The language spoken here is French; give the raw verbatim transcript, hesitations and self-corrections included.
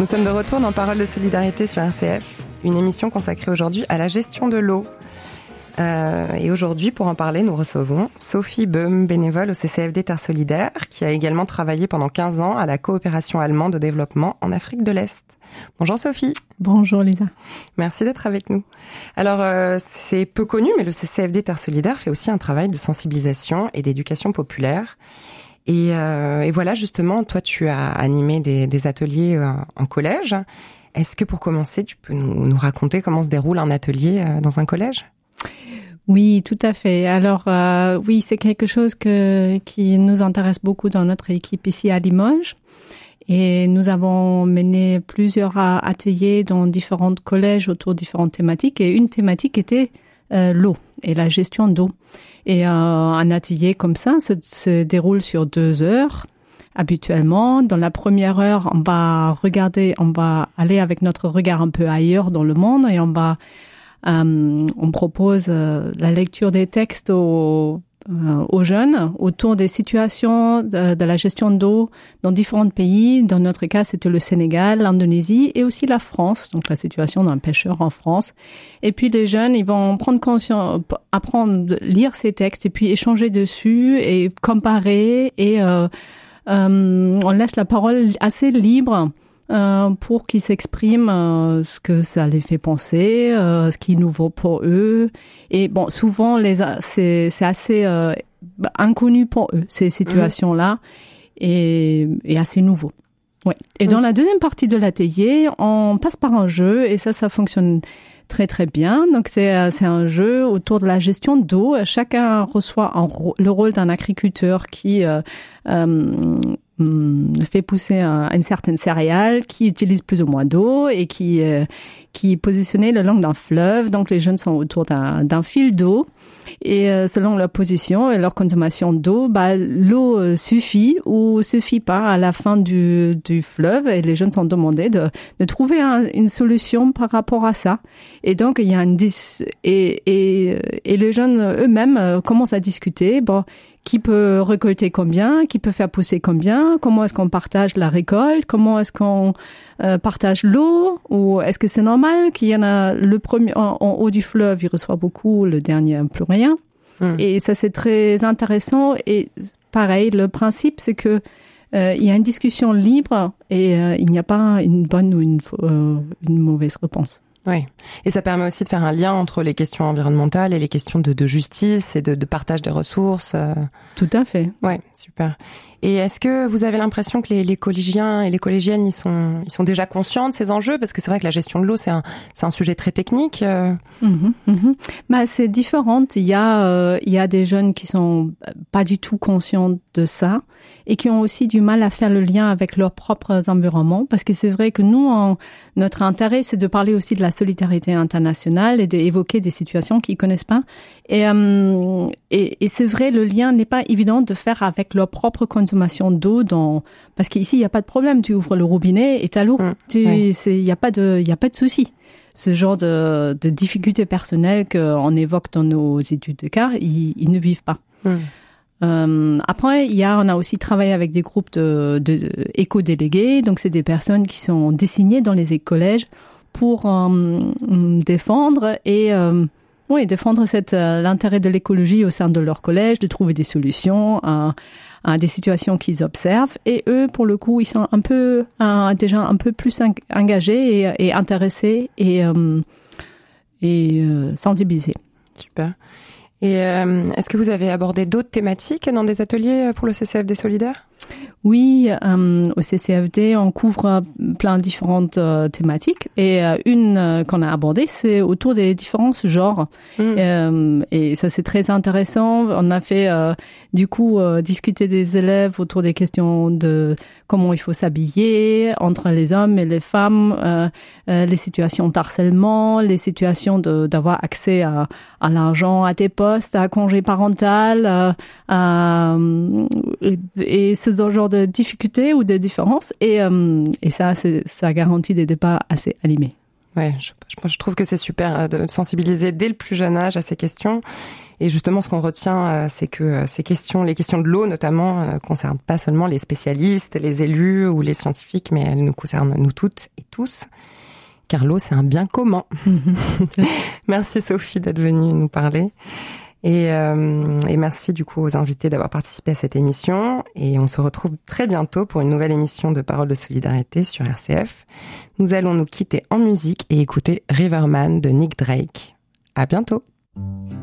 Nous sommes de retour dans Paroles de solidarité sur R C F, une émission consacrée aujourd'hui à la gestion de l'eau. Euh, et aujourd'hui, pour en parler, nous recevons Sophie Böhm, bénévole au C C F D Terre Solidaire, qui a également travaillé pendant quinze ans à la coopération allemande de développement en Afrique de l'Est. Bonjour Sophie. Bonjour Lisa. Merci d'être avec nous. Alors, euh, c'est peu connu, mais le C C F D Terre Solidaire fait aussi un travail de sensibilisation et d'éducation populaire. Et, euh, et voilà, justement, toi, tu as animé des, des ateliers euh, en collège. Est-ce que pour commencer, tu peux nous, nous raconter comment se déroule un atelier euh, dans un collège ? Oui, tout à fait. Alors, euh, oui, c'est quelque chose que, qui nous intéresse beaucoup dans notre équipe ici à Limoges. Et nous avons mené plusieurs ateliers dans différents collèges autour de différentes thématiques. Et une thématique était euh, l'eau et la gestion d'eau. Et euh, un atelier comme ça se, se déroule sur deux heures. Habituellement, dans la première heure, on va regarder, on va aller avec notre regard un peu ailleurs dans le monde et on va, euh, on propose euh, la lecture des textes aux, euh, aux jeunes autour des situations de, de la gestion d'eau dans différents pays. Dans notre cas, c'était le Sénégal, l'Indonésie et aussi la France, donc la situation d'un pêcheur en France. Et puis les jeunes, ils vont prendre conscience, apprendre, lire ces textes et puis échanger dessus et comparer et euh, euh, on laisse la parole assez libre euh, pour qu'ils s'expriment euh, ce que ça les fait penser, euh, ce qui est nouveau pour eux. Et bon, souvent les c'est c'est assez euh, inconnu pour eux ces situations-là et, et assez nouveau. Ouais. Et dans la deuxième partie de l'atelier, on passe par un jeu et ça, ça fonctionne très très bien. Donc c'est c'est un jeu autour de la gestion d'eau. Chacun reçoit un, le rôle d'un agriculteur qui euh, euh, fait pousser un, une certaine céréale, qui utilise plus ou moins d'eau et qui euh, qui est positionné le long d'un fleuve. Donc les jeunes sont autour d'un, d'un fil d'eau. Et euh, selon leur position et leur consommation d'eau, bah, l'eau euh, suffit ou suffit pas à la fin du, du fleuve. Et les jeunes sont demandés de, de trouver un, une solution par rapport à ça. Et donc, il y a une dis- et, et, et les jeunes eux-mêmes euh, commencent à discuter. Bon, qui peut récolter combien, qui peut faire pousser combien, comment est-ce qu'on partage la récolte, comment est-ce qu'on euh, partage l'eau, ou est-ce que c'est normal qu'il y en a le premier en, en haut du fleuve, il reçoit beaucoup, le dernier plus rien. Mmh. Et ça c'est très intéressant. Et pareil, le principe c'est que euh, il y a une discussion libre et euh, il n'y a pas une bonne ou une, euh, une mauvaise réponse. Oui, et ça permet aussi de faire un lien entre les questions environnementales et les questions de, de justice et de, de partage des ressources. Euh... Tout à fait. Ouais, super. Et est-ce que vous avez l'impression que les, les collégiens et les collégiennes, ils sont, ils sont déjà conscients de ces enjeux ? Parce que c'est vrai que la gestion de l'eau, c'est un, c'est un sujet très technique. Euh... Mmh, mmh. Bah, c'est différent. Il y a, euh, il y a des jeunes qui sont pas du tout conscients de ça et qui ont aussi du mal à faire le lien avec leurs propres environnements. Parce que c'est vrai que nous, en, notre intérêt, c'est de parler aussi de la solidarité internationale et d'évoquer des situations qu'ils connaissent pas. Et, euh, et, et c'est vrai, le lien n'est pas évident de faire avec leur propre consommation d'eau dans, parce qu'ici, il n'y a pas de problème. Tu ouvres le robinet et t'as l'eau. Mmh, tu, oui. c'est, il n'y a pas de, il n'y a pas de souci. Ce genre de, de difficultés personnelles qu'on évoque dans nos études de cas, ils, ils ne vivent pas. Mmh. Euh, après, il y a, on a aussi travaillé avec des groupes de, de, de éco-délégués. Donc, c'est des personnes qui sont désignées dans les collèges pour euh, défendre et euh, oui, défendre cette, euh, l'intérêt de l'écologie au sein de leur collège, de trouver des solutions à, à des situations qu'ils observent. Et eux, pour le coup, ils sont un peu euh, déjà un peu plus engagés et, et intéressés et, euh, et euh, sensibilisés. Super. Et euh, est-ce que vous avez abordé d'autres thématiques dans des ateliers pour le C C F D Solidaire ? Oui, euh, au C C F D, on couvre plein de différentes euh, thématiques. Et euh, une euh, qu'on a abordée, c'est autour des différents genres. Mmh. Euh, et ça, c'est très intéressant. On a fait, euh, du coup, euh, discuter des élèves autour des questions de comment il faut s'habiller entre les hommes et les femmes, euh, euh, les situations d'harcèlement, les situations de, d'avoir accès à, à l'argent, à des postes, à congé parental, euh, à, et ce genre de difficultés ou de différences. Et, euh, et ça, c'est, ça garantit des débats assez animés. Ouais, je, je, je trouve que c'est super de sensibiliser dès le plus jeune âge à ces questions. Et justement, ce qu'on retient, c'est que ces questions, les questions de l'eau notamment, concernent pas seulement les spécialistes, les élus ou les scientifiques, mais elles nous concernent nous toutes et tous. Car l'eau, c'est un bien commun. Merci Sophie d'être venue nous parler. Et, euh, et merci du coup aux invités d'avoir participé à cette émission. Et on se retrouve très bientôt pour une nouvelle émission de Paroles de Solidarité sur R C F. Nous allons nous quitter en musique et écouter Riverman de Nick Drake. À bientôt.